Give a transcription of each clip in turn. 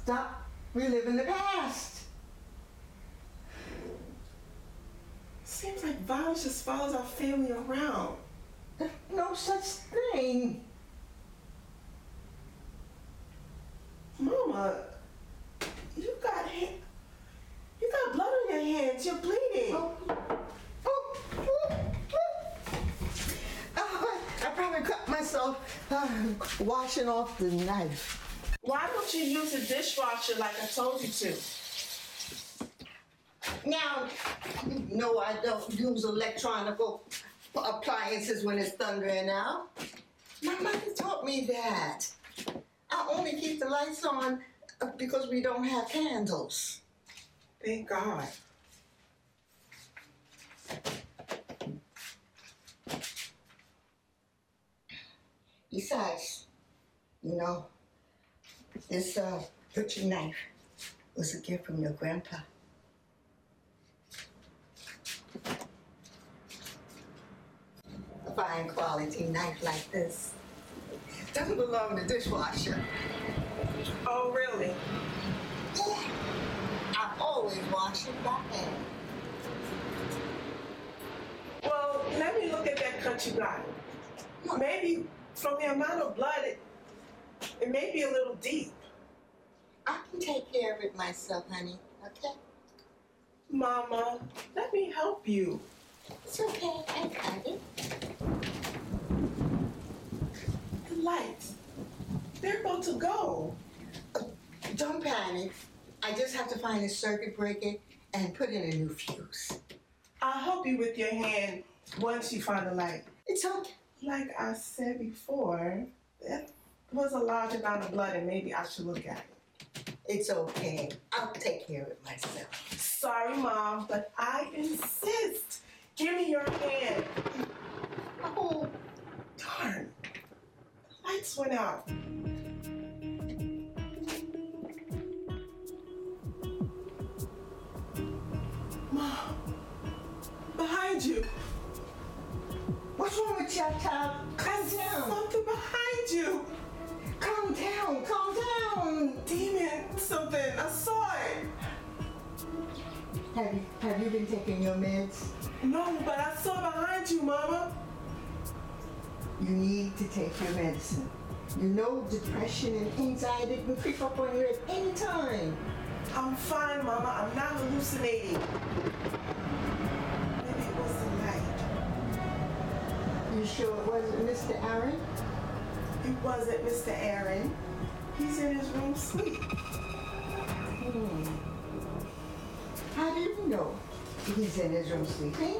stop reliving the past. Seems like violence just follows our family around. There's no such thing. Mama, you got blood on your hands. You're bleeding. I probably cut myself washing off the knife. Why don't you use a dishwasher like I told you to? Now, no, I don't use electronic appliances when it's thundering out. My mother taught me that. I only keep the lights on because we don't have candles. Thank God. Besides, this butcher knife was a gift from your grandpa. A fine quality knife like this doesn't belong in the dishwasher. Oh, really? Yeah. I always wash it by hand. Well, let me look at that cut you got. Maybe from the amount of blood, it may be a little deep. I can take care of it myself, honey, okay? Mama, let me help you. It's okay, I got it. The lights, they're about to go. Don't panic. I just have to find a circuit breaker and put in a new fuse. I'll help you with your hand once you find the light. It's okay. Like I said before, that was a large amount of blood and maybe I should look at it. It's okay. I'll take care of it myself. Sorry, Mom, but I insist. Give me your hand. Oh, Darn. The lights went out. Mom, behind you. what's wrong with you, child? Calm down. Something behind you. Calm down. Calm down. Demon, something. I saw it. Have you been taking your meds? No, but I saw behind you, Mama. You need to take your medicine. You know depression and anxiety can creep up on you at any time. I'm fine, Mama. I'm not hallucinating. Maybe it was the light. You sure it wasn't Mr. Aaron? It wasn't Mr. Aaron. He's in his room sleep. How do you know he's in his room sleeping?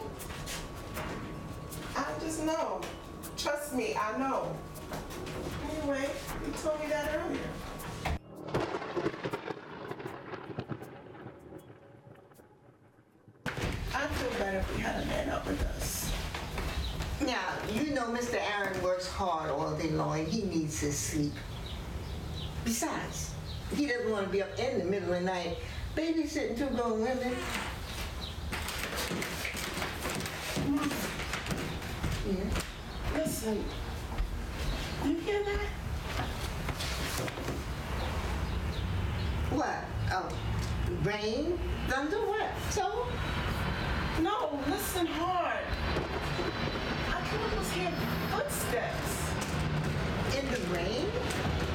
I just know. Trust me, I know. Anyway, you told me that earlier. I'd feel better if we had a man up with us. Now, you know Mr. Aaron works hard all day long and he needs his sleep. Besides, he doesn't want to be up in the middle of the night babysitting two grown women. Yeah. Listen, you hear that? What? Rain? Thunder? What? So? No, listen hard. I can almost hear footsteps. In the rain?